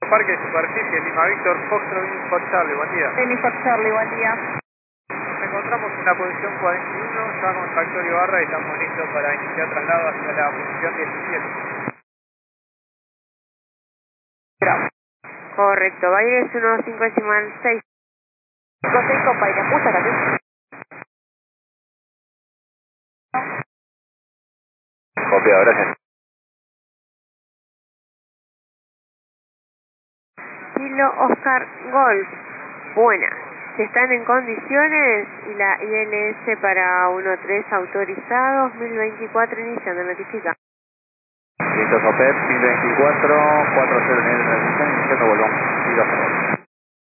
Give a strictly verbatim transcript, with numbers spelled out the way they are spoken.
Parque Superficie, Lima Víctor, Foxtrot Info Charlie, buen día. Info Charlie, buen día. Nos encontramos en la posición cuarenta y uno, ya con Factorio Barra y estamos listos para iniciar traslado hacia la posición diecisiete. Correcto, Baile es uno cinco decimal seis. cinco seis con Baile, puta también. Copiado, gracias. Kilo Oscar Golf, buena. Si están en condiciones y la I L S para uno tres autorizados, mil veinticuatro iniciando, notifica. Listo, Sopet, mil veinticuatro, cuatro cero en el transmisión, iniciando, volvamos.